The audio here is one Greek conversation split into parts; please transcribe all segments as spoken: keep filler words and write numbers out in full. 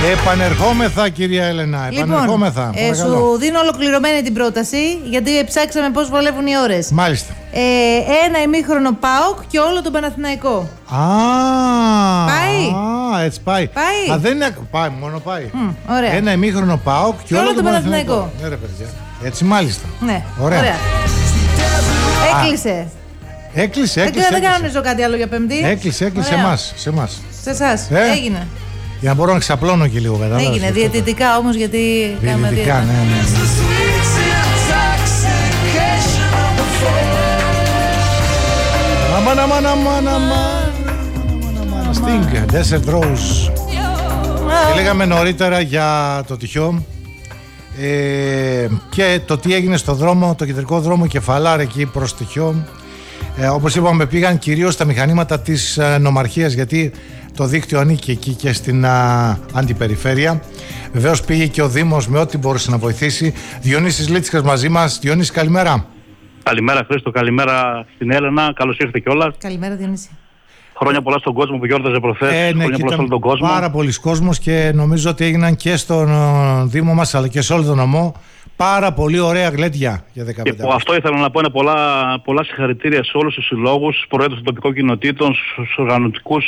Επανερχόμεθα, κυρία Έλενα. Λοιπόν, Επανερχόμεθα. Ε, σου δίνω ολοκληρωμένη την πρόταση, γιατί ψάξαμε πώς βολεύουν οι ώρες. Μάλιστα. Ε, ένα ημίχρονο ΠΑΟΚ και όλο τον Παναθηναϊκό. Α, πάει. Α, έτσι πάει. Πάει. Α, δεν είναι. Πάει, μόνο πάει. Mm, ωραία. Ένα ημίχρονο ΠΑΟΚ και, και όλο, όλο τον Παναθηναϊκό. Παναθηναϊκό. Ναι, ρε παιδιά. Έτσι, μάλιστα. Ναι, ωραία. ωραία. Έκλεισε. Έκλεισε, έκλεισε. Δεν, δεν κανονίζω κάτι άλλο για Πέμπτη. Έκλεισε, έκλεισε εμάς. Σε εμάς. Σε εσάς. Ε? Έγινε. Για να μπορώ να ξαπλώνω και λίγο, κατάλαβες. Έγινε. Διαιτητικά όμως, γιατί. Διαιτητικά, ναι, ναι. Αμάν, αμάν, αμάν, αμάν. Sting, Desert Rose. Και λέγαμε νωρίτερα για το τυχιό ε, και το τι έγινε στο δρόμο, το κεντρικό δρόμο Κεφαλάρ εκεί προς τυχιό. Ε, όπως είπαμε, πήγαν κυρίως τα μηχανήματα της ε, νομαρχίας, γιατί το δίκτυο ανήκει εκεί και στην α, αντιπεριφέρεια. Βεβαίως πήγε και ο Δήμος με ό,τι μπορούσε να βοηθήσει. Διονύσης Λίτσικας μαζί μας. Διονύση, καλημέρα. Καλημέρα Χρήστο, καλημέρα στην Έλενα. Καλώς ήρθατε κιόλας. Καλημέρα Διονύση. Χρόνια πολλά στον κόσμο που γιόρταζε προχθές. Ε, ναι, Χρόνια πολλά σε όλο τον κόσμο. Πάρα πολλοί κόσμος και νομίζω ότι έγιναν και στον Δήμο μας αλλά και σε όλο τον νομό πάρα πολύ ωραία γλέντια για δεκαπέντε. Και αυτό ήθελα να πω, είναι πολλά, πολλά συγχαρητήρια σε όλους τους συλλόγους, προέδρους των τοπικών κοινοτήτων, στους οργανωτικούς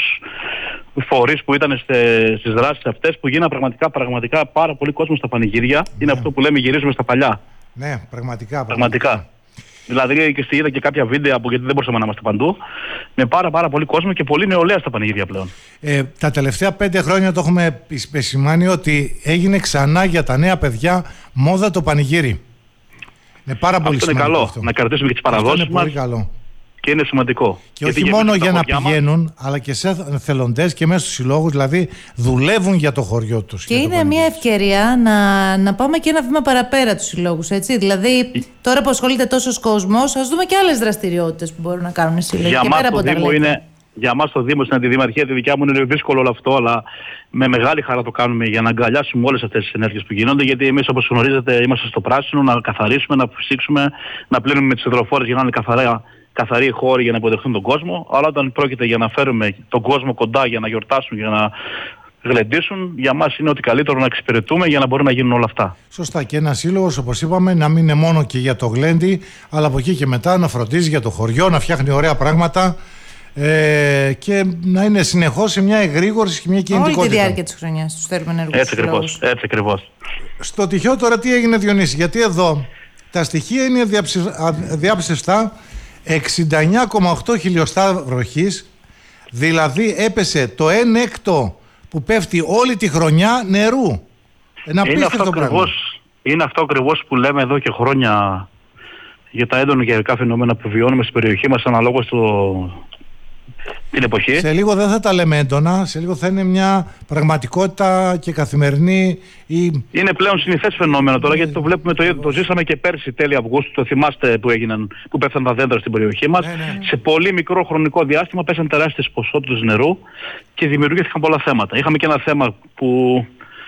φορείς που ήταν στις δράσεις αυτές, που γίνανε πραγματικά, πραγματικά πάρα πολύ κόσμο στα πανηγύρια. Ναι. Είναι αυτό που λέμε, γυρίζουμε στα παλιά. Ναι, πραγματικά. Πραγματικά. πραγματικά. Δηλαδή και είδα και κάποια βίντεο από, γιατί δεν μπορούσαμε να είμαστε παντού, με πάρα πάρα πολύ κόσμο και πολύ νεολαία στα πανηγύρια πλέον. Ε, τα τελευταία πέντε χρόνια το έχουμε επισημάνει ότι έγινε ξανά για τα νέα παιδιά μόδα το πανηγύρι. Είναι πάρα πολύ αυτό σημαντικό. Είναι καλό. Αυτό. Να κρατήσουμε και τις παραδόσεις είναι μας. Πολύ καλό. Και είναι σημαντικό. Και γιατί όχι μόνο για να πηγαίνουν, μας, αλλά και σε θελοντές και μέσα στους συλλόγους, δηλαδή δουλεύουν για το χωριό τους. Και είναι μια ευκαιρία να, να πάμε και ένα βήμα παραπέρα τους συλλόγους, έτσι. Δηλαδή, τώρα που ασχολείται τόσος κόσμος, ας δούμε και άλλες δραστηριότητες που μπορούν να κάνουν οι σύλλογοι. Για, και μας πέρα το από Δήμο είναι, για μας το Δήμο, στην Αντιδημαρχία, τη δικιά μου είναι δύσκολο όλο αυτό, αλλά με μεγάλη χαρά το κάνουμε για να αγκαλιάσουμε όλες αυτές τις ενέργειες που γίνονται. Γιατί εμείς, όπως γνωρίζετε, είμαστε στο πράσινο, να καθαρίσουμε, να φυσήξουμε, να πλύνουμε με τις υδροφόρες για να είναι καθαρά. καθαροί χώροι για να υποδεχθούν τον κόσμο, αλλά όταν πρόκειται για να φέρουμε τον κόσμο κοντά για να γιορτάσουν, για να γλεντήσουν, για μας είναι ότι καλύτερο να εξυπηρετούμε για να μπορούν να γίνουν όλα αυτά. Σωστά, και ένας σύλλογος, όπως είπαμε, να μην είναι μόνο και για το γλέντι, αλλά από εκεί και μετά να φροντίζει για το χωριό, να φτιάχνει ωραία πράγματα ε, και να είναι συνεχώς σε μια εγρήγορση και μια κινητικότητα. Όλη τη διάρκεια της χρονιάς τους θέλουμε ενεργούς. Έτσι ακριβώς, έτσι ακριβώς. Στο τυχαίο τώρα τι έγινε, Διονύση, γιατί εδώ τα στοιχεία είναι διάψευστα. εξήντα εννιά κόμμα οκτώ χιλιοστά βροχής, δηλαδή έπεσε το ένα έκτο που πέφτει όλη τη χρονιά νερού. Ένα είναι, αυτό ακριβώς, είναι αυτό ακριβώς που λέμε εδώ και χρόνια για τα έντονα καιρικά φαινόμενα που βιώνουμε στην περιοχή μας αναλόγως το... την εποχή. Σε λίγο δεν θα τα λέμε έντονα, σε λίγο θα είναι μια πραγματικότητα και καθημερινή. Ή... Είναι πλέον συνηθές φαινόμενο τώρα, γιατί το βλέπουμε, το, το ζήσαμε και πέρσι τέλη Αυγούστου, το θυμάστε που έγιναν, που πέφταν τα δέντρα στην περιοχή μας. Ναι, ναι. Σε πολύ μικρό χρονικό διάστημα πέσαν τεράστιες ποσότητες νερού και δημιουργήθηκαν πολλά θέματα. Είχαμε και ένα θέμα που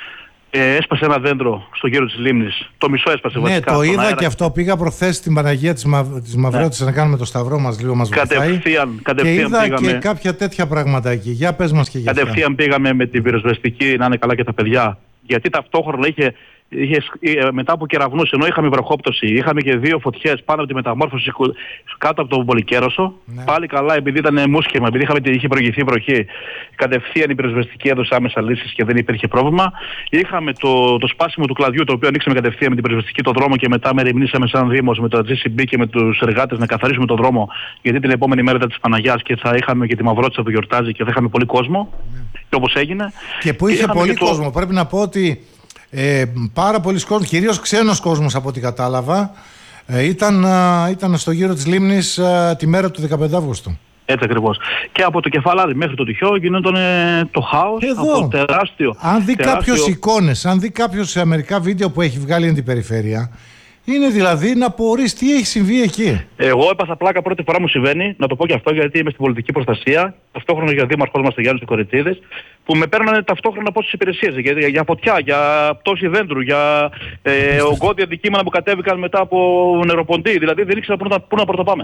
ε, έσπασε ένα δέντρο στο γύρο της λίμνης, το μισό έσπασε ναι, βασικά. Ναι, το είδα αέρα. Και αυτό, πήγα προχθές στην Παναγία της, Μα... της Μαυρότητας ναι. να κάνουμε το σταυρό μας, λίγο μας βοηθάει. Κατευθείαν, κατευθείαν και είδα πήγαμε... και κάποια τέτοια πράγματα εκεί. Για πες μας και για αυτά. Κατευθείαν πήγαμε με την πυροσβεστική, να είναι καλά και τα παιδιά. Γιατί ταυτόχρονα είχε, είχε μετά από κεραυνούς, ενώ είχαμε βροχόπτωση, είχαμε και δύο φωτιές πάνω από τη μεταμόρφωση κάτω από τον Πολυκέρωσο. Ναι. Πάλι καλά, επειδή ήταν μουσχεμα, επειδή είχαμε, είχε προηγηθεί βροχή, κατευθείαν η πυροσβεστική έδωσε άμεσα λύσεις και δεν υπήρχε πρόβλημα. Είχαμε το, το σπάσιμο του κλαδιού, το οποίο ανοίξαμε κατευθείαν με την πυροσβεστική το δρόμο και μετά μεριμνήσαμε σαν Δήμος με το τζι σι μπι και με τους εργάτες να καθαρίσουμε τον δρόμο. Γιατί την επόμενη μέρα ήταν της Παναγιάς και θα είχαμε και τη Μαυρότισσα που γιορτάζει και θα είχαμε πολύ κόσμο. Ναι. Και όπως έγινε. Και που είχε πολύ το... κόσμο. Πρέπει να πω ότι ε, πάρα πολλοί κόσμος, κυρίως ξένος κόσμος από ό,τι κατάλαβα, ε, ήταν, ε, ήταν στο γύρο της λίμνης ε, τη μέρα του δεκαπέντε Αυγούστου. Έτσι ακριβώς. Και από το Κεφαλάρι μέχρι το τυχαίο γινόταν ε, το χάος. Εδώ, από τεράστιο. Αν δει τεράστιο... κάποιος εικόνες, αν δει κάποιος σε μερικά βίντεο που έχει βγάλει η αντιπεριφέρεια, είναι δηλαδή να απορείς τι έχει συμβεί εκεί. Εγώ έπαθα πλάκα πρώτη φορά μου συμβαίνει, να το πω και αυτό γιατί είμαι στην πολιτική προστασία, ταυτόχρονα για δήμαρχος μας ο Γιάννης Κοριτσίδης, που με παίρνανε ταυτόχρονα από τις υπηρεσίες, για, για, για φωτιά, για πτώση δέντρου, για ε, ογκώδη αντικείμενα που κατέβηκαν μετά από νεροποντή, δηλαδή δεν ήξερα πού να, πού να πρωτοπάμε.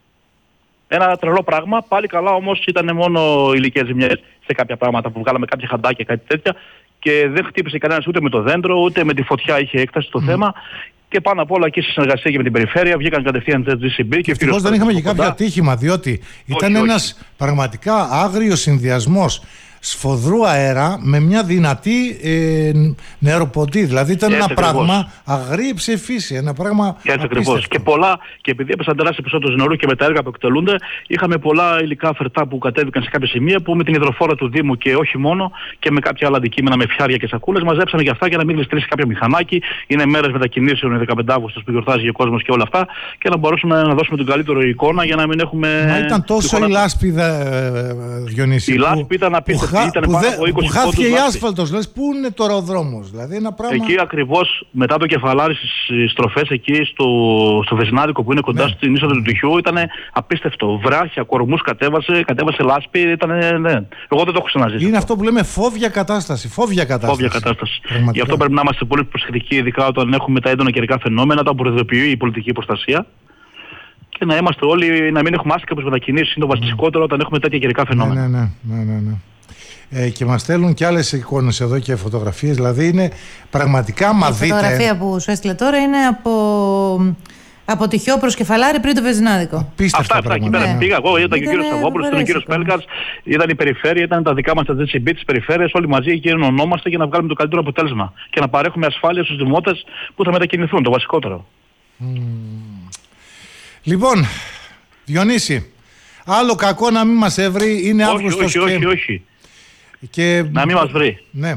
Ένα τρελό πράγμα, πάλι καλά όμως ήταν μόνο ηλικές ζημιές σε κάποια πράγματα που βγάλαμε κάποια χαντάκια, κάτι τέτοια και δεν χτύπησε κανένας ούτε με το δέντρο, ούτε με τη φωτιά είχε έκταση το mm. θέμα. Και πάνω απ' όλα και σε συνεργασία και με την περιφέρεια βγήκαν κατευθείαν τα τζι σι μπι. Και ευτυχώς δεν είχαμε και κάποιο ατύχημα, διότι ήταν όχι, ένας όχι. πραγματικά άγριος συνδυασμός σφοδρού αέρα με μια δυνατή ε, νεροποντή. Δηλαδή ήταν έτσι ένα ακριβώς. πράγμα αγρίεψε φύση, ένα πράγμα έτσι ακριβώς. Και πολλά, και επειδή έπεσαν τεράστιες ποσότητες νερού και με τα έργα που εκτελούνται, είχαμε πολλά υλικά φερτά που κατέβηκαν σε κάποια σημεία που με την υδροφόρα του Δήμου και όχι μόνο και με κάποια άλλα αντικείμενα, με φιάρια και σακούλες, μαζέψαμε για αυτά για να μην γλιστρήσει κάποιο μηχανάκι. Είναι μέρες μετακινήσεων, είναι δεκαπέντε Αυγούστου που γιορτάζει ο κόσμος και όλα αυτά, και να μπορέσουμε να δώσουμε την καλύτερη εικόνα για να μην έχουμε. Μα ήταν τόσο η λάσπη, Διονύση. Η λάσπη ήταν απίστευτη. Ήταν που, δε, που χάθηκε η άσφαλτος, λες, πού είναι τώρα ο δρόμος, δηλαδή ένα πράγμα. Εκεί ακριβώς μετά το κεφαλάρι στις στροφές εκεί στο, στο Βεζινάδικο που είναι κοντά ναι. στην είσοδο του Τυχιού ήταν απίστευτο. Βράχια, κορμούς κατέβασε, κατέβασε λάσπη, ήταν, ναι. Εγώ δεν το έχω ξαναζήσει. Είναι αυτό που λέμε φόβια κατάσταση, φόβια κατάσταση. Φόβια κατάσταση. Γι' αυτό πρέπει να είμαστε πολύ προσεκτικοί, ειδικά όταν έχουμε τα έντονα καιρικά φαινόμενα, όταν προειδοποιεί η πολιτική προστασία. Και να είμαστε όλοι, να μην έχουμε άσχημες μετακινήσεις, είναι το βασικότερο όταν έχουμε τέτοια καιρικά φαινόμενα. Ναι, ναι, ναι, ναι, ναι. Ε, και μας στέλνουν και άλλες εικόνες εδώ και φωτογραφίες, δηλαδή είναι πραγματικά μα δείτε. Η φωτογραφία που σου έστειλε τώρα είναι από, από Τυχιό προς Κεφαλάρι πριν το Βεζινάδικο. Απίστευτα αυτά, εκεί πέρα πήγα εγώ, ήταν και ο κύριος Σαββόπουλος, ήταν ο κύριος Πέλκας, ήταν η περιφέρεια, ήταν τα δικά μας τα τζι σι μπι της περιφέρειας, όλοι μαζί εκεί ενωνόμαστε για να βγάλουμε το καλύτερο αποτέλεσμα και να παρέχουμε ασφάλεια στους δημότες που θα μετακινηθούν, το βασικότερο. Mm. Λοιπόν, Διονύση, άλλο κακό να μην μας έβρει, είναι Αύγουστος. Όχι, όχι, όχι, όχι. Και... να μην μας βρει. Ναι.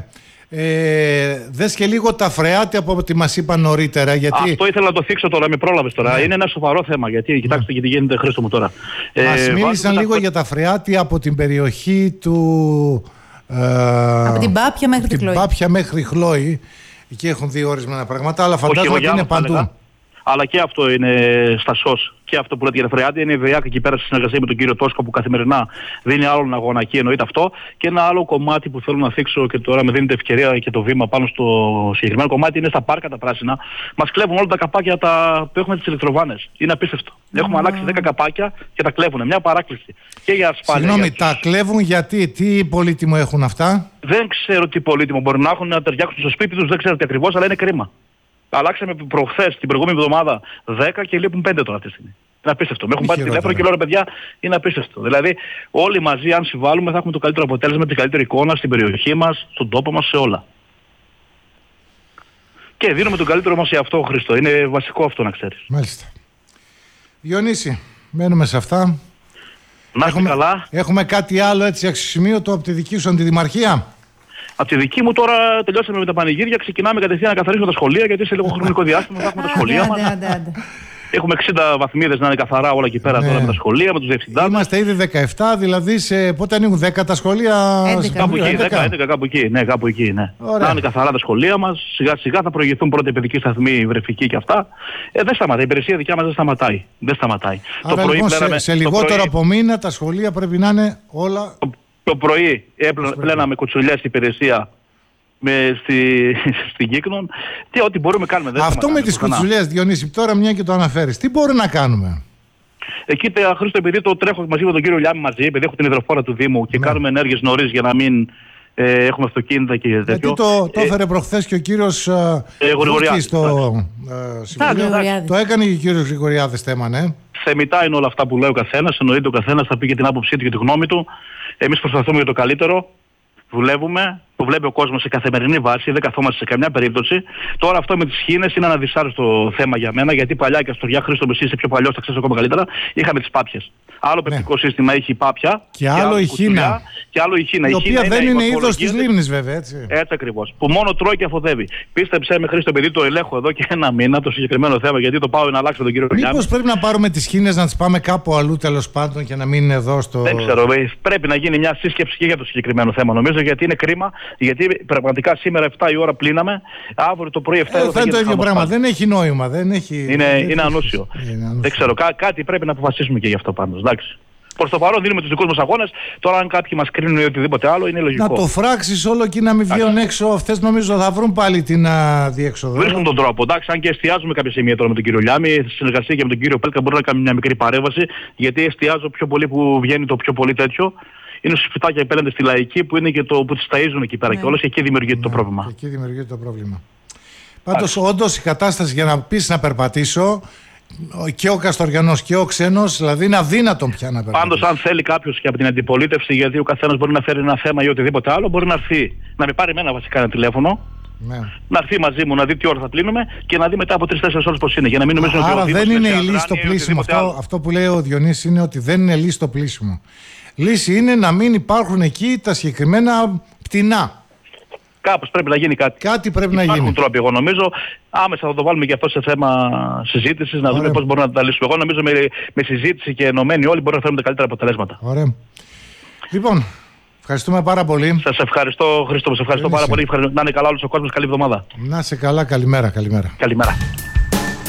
Ε, δες και λίγο τα φρεάτια από ό,τι μας είπαν νωρίτερα. Γιατί... Αυτό ήθελα να το θίξω τώρα, με πρόλαβες τώρα. Ναι. Είναι ένα σοβαρό θέμα. Γιατί, ναι. κοιτάξτε, γιατί γίνεται, Χρήστο μου τώρα. Μας ε, μίλησαν λίγο τα... για τα φρεάτια από την περιοχή του. Ε, από την Πάπια μέχρι τη Χλόη. Την Πάπια μέχρι Χλόη. Εκεί έχουν δει ορισμένα πράγματα, αλλά φαντάζομαι ότι είναι παντού. Έλεγα. Αλλά και αυτό είναι στα ΣΟΣ. Και αυτό που λέτε για τα φρεάτια είναι η ΒΕΑΚ εκεί πέρα στη συνεργασία με τον κύριο Τόσκο που καθημερινά δίνει άλλον αγώνα εκεί, εννοείται αυτό. Και ένα άλλο κομμάτι που θέλω να θίξω και τώρα με δίνετε ευκαιρία και το βήμα πάνω στο συγκεκριμένο κομμάτι είναι στα πάρκα τα πράσινα. Μας κλέβουν όλα τα καπάκια τα... που έχουμε τις ηλεκτροβάνες. Είναι απίστευτο. Mm. Έχουμε αλλάξει δέκα καπάκια και τα κλέβουν. Μια παράκληση. Και για ασφάλεια. Συγγνώμη, για τους... τα κλέβουν γιατί, τι πολύτιμο έχουν αυτά. Δεν ξέρω τι πολύτιμο μπορεί να έχουν να ταιριάξουν στο σπίτι τους, δεν ξέρω τι ακριβώς, αλλά είναι κρίμα. Αλλάξαμε προχθές την προηγούμενη εβδομάδα δέκα και λείπουν πέντε τώρα αυτή τη στιγμή. Είναι απίστευτο. Με έχουν πάρει τηλέφωνο και λέω ρε παιδιά, είναι απίστευτο. Δηλαδή, όλοι μαζί, αν συμβάλλουμε, θα έχουμε το καλύτερο αποτέλεσμα, την καλύτερη εικόνα στην περιοχή μας, στον τόπο μας, σε όλα. Και δίνουμε τον καλύτερο μας σε αυτό, Χρήστο. Είναι βασικό αυτό να ξέρεις. Μάλιστα. Διονύση, μένουμε σε αυτά. Να έχουμε, καλά. Έχουμε κάτι άλλο έτσι αξιοσημείωτο από τη δική σου αντιδημαρχία. Από τη δική μου τώρα τελειώσαμε με τα πανηγύρια, ξεκινάμε κατευθείαν να καθαρίσουμε τα σχολεία γιατί σε λίγο χρονικό διάστημα θα έχουμε τα σχολεία μας. Έχουμε εξήντα βαθμίδες να είναι καθαρά όλα εκεί πέρα ναι. τώρα με τα σχολεία, με τους διευθυντάδες. Είμαστε ήδη δεκαεπτά, δηλαδή σε πότε ανοίγουν δέκα τα σχολεία. έντεκα. Κάπου εκεί, δέκα, έντεκα, κάπου εκεί. Ναι, κάπου εκεί, ναι. Να είναι καθαρά τα σχολεία μας, σιγά σιγά θα προηγηθούν πρώτα παιδικοί σταθμοί, βρεφικοί και αυτά. Ε, δεν σταματάει, η υπηρεσία δικιά μας δεν σταματάει. Δεν σταματάει. Άρα, το πρωί λοιπόν, πλέναμε, σε, σε λιγότερο πρωί... από μήνα τα σχολεία πρέπει να είναι όλα. Το, το πρωί πλέναμε κουτσουλιές στην υπηρεσία. Με στη, στην Κύκνον και ό,τι μπορούμε να κάνουμε. Δεν αυτό με τις κουτσουλιές, Διονύση, τώρα μια και το αναφέρεις, τι μπορούμε να κάνουμε. Εκεί, Χρήστο, επειδή το τρέχω μαζί με τον κύριο Λιάμι μαζί, επειδή έχω την υδροφόρα του Δήμου και ναι. κάνουμε ενέργειες νωρίς για να μην ε, έχουμε αυτοκίνητα και τέτοιο. Γιατί το, το έφερε ε, προχθές και ο κύριος ε, Γρηγοριάδης στο ε, συμβουλίο. Το έκανε και ο κύριος Γρηγοριάδης θέμα, ναι. Θεμητά είναι όλα αυτά που λέει ο καθένας, εννοείται ο καθένας θα πει και την άποψή του και τη γνώμη του. Εμείς προσπαθούμε για το καλύτερο. Δουλεύουμε, το βλέπει ο κόσμος σε καθημερινή βάση, δεν καθόμαστε σε καμιά περίπτωση. Τώρα αυτό με τις χήνες είναι ένα δυσάρεστο θέμα για μένα, γιατί παλιά και Αστοριά, Χρήστο, εσύ είσαι πιο παλιός, θα ξέρεις ακόμα καλύτερα, είχαμε τις πάπιες. Άλλο πεπτικό ναι. σύστημα έχει η πάπια και, και άλλο η χίνα. Και άλλο η χίνα. Η, η οποία δεν είναι είδος της λίμνης, βέβαια, έτσι. Έτσι ακριβώς. Που μόνο τρώει και αφοδεύει. Πίστεψέ με, Χρήστο, επειδή το ελέγχω εδώ και ένα μήνα το συγκεκριμένο θέμα, γιατί το πάω να αλλάξω τον κύριο Λιάμι. Μήπως πρέπει να πάρουμε τις χήνες να τις πάμε κάπου αλλού τέλος πάντων και να μην είναι εδώ στο. Δεν ξέρω, πρέπει να γίνει μια σύσκεψη και για το συγκεκριμένο θέμα, νομίζω, γιατί είναι κρίμα, γιατί πραγματικά σήμερα επτά η ώρα πλύναμε, αύριο το πρωί επτά η ώρα. Θα είναι το ίδιο πράγμα. Δεν έχει νόημα. Δεν έχει... Είναι, είναι ανούσιο. Δεν ξέρω, κά, κάτι πρέπει να αποφασίσουμε και γι' αυτό πάντως. Εντάξει. Προς το παρόν δίνουμε τους δικούς μας αγώνες. Τώρα, αν κάποιοι μας κρίνουν ή οτιδήποτε άλλο, είναι λογικό. Να το φράξεις όλο και να μην βγαίνουν έξω. Αυτές νομίζω θα βρουν πάλι την α, διέξοδο. Βρίσκουν τον τρόπο. Εντάξει, αν και εστιάζουμε κάποια σημεία τώρα με τον κύριο Λιάμι, στη συνεργασία και με τον κύριο Πέλκα, μπορούμε να κάνουμε μια μικρή παρέμβαση. Γιατί εστιάζω πιο πολύ που βγαίνει το πιο πολύ τέτοιο. είναι στο σπιτάκια απέναντι στη Λαϊκή που είναι και το που τις ταΐζουν εκεί πέρα, ναι. Και όλες και εκεί δημιουργείται ναι, το πρόβλημα. Και εκεί δημιουργείται το πρόβλημα. Πάντως, όντως η κατάσταση για να πεις να περπατήσω, και ο Καστοριανός και ο ξένος, δηλαδή είναι αδύνατον πια να περπατήσει. Πάντως, αν θέλει κάποιος και από την αντιπολίτευση, γιατί ο καθένας μπορεί να φέρει ένα θέμα ή οτιδήποτε άλλο, μπορεί να έρθει να με πάρει εμένα βασικά ένα τηλέφωνο. Ναι. Να έρθει μαζί μου να δει τι ώρα θα πλύνουμε και να δει μετά από τρεις τέσσερις ώρες πώς είναι. Για να μην νομίζουν Άρα ότι δεν είναι η λύση στο πλήσιμο. Αυτό, αυτό που λέει ο Διονύσης είναι ότι δεν είναι λύση στο πλήσιμο. Λύση είναι να μην υπάρχουν εκεί τα συγκεκριμένα πτηνά. Κάπως πρέπει να γίνει κάτι. Κάτι πρέπει Υπάρχουν να γίνει. Υπάρχουν τρόποι, εγώ νομίζω. Άμεσα θα το βάλουμε και αυτό σε θέμα συζήτησης, να Ωραία. δούμε πώς μπορούμε να τα λύσουμε. Εγώ νομίζω με, με συζήτηση και ενωμένοι όλοι μπορούμε να φέρουμε τα καλύτερα αποτελέσματα. Ωραία. Λοιπόν, ευχαριστούμε πάρα πολύ. Σας ευχαριστώ, Χρήστο, σας ευχαριστώ πάρα πολύ. Να είναι καλά όλος ο κόσμος. Καλή εβδομάδα. Να είσαι καλά, καλημέρα. Καλημέρα. Καλημέρα.